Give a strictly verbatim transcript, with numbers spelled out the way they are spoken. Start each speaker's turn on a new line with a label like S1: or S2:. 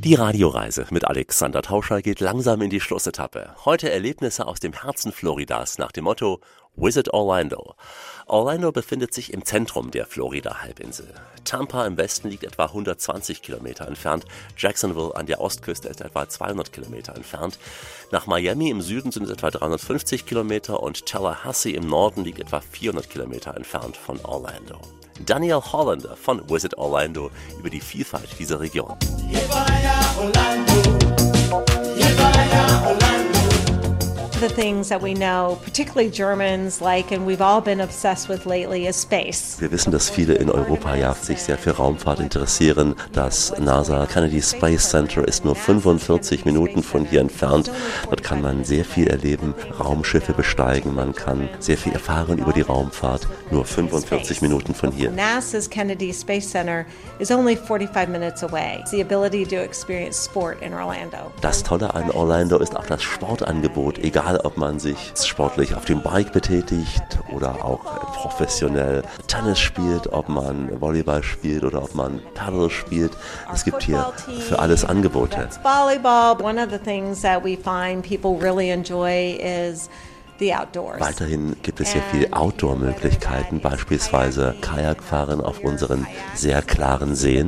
S1: Die Radioreise mit Alexander Tauscher geht langsam in die Schlussetappe. Heute Erlebnisse aus dem Herzen Floridas nach dem Motto Visit Orlando. Orlando befindet sich im Zentrum der Florida-Halbinsel. Tampa im Westen liegt etwa hundertzwanzig Kilometer entfernt. Jacksonville an der Ostküste ist etwa zweihundert Kilometer entfernt. Nach Miami im Süden sind es etwa dreihundertfünfzig Kilometer und Tallahassee im Norden liegt etwa vierhundert Kilometer entfernt von Orlando. Daniel Hollander von Visit Orlando über die Vielfalt dieser Region.
S2: The things that we know, particularly Germans like, and we've all been obsessed with lately, is space.
S1: Wir wissen, dass viele in Europa ja sich sehr für Raumfahrt interessieren. Das NASA Kennedy Space Center ist nur fünfundvierzig Minuten von hier entfernt. Dort kann man sehr viel erleben, Raumschiffe besteigen, man kann sehr viel erfahren über die Raumfahrt. Nur fünfundvierzig Minuten von hier.
S2: NASA's Kennedy Space Center is only forty-five minutes away. The ability to experience sport in Orlando.
S1: Das Tolle an Orlando ist auch das Sportangebot, egal ob man sich sportlich auf dem Bike betätigt oder auch professionell Tennis spielt, ob man Volleyball spielt oder ob man Paddle spielt. Es gibt hier für alles Angebote.
S2: Volleyball. One of the things that we find people really enjoy is the outdoors.
S1: Weiterhin gibt es hier viele Outdoor-Möglichkeiten, beispielsweise Kajakfahren auf unseren sehr klaren Seen.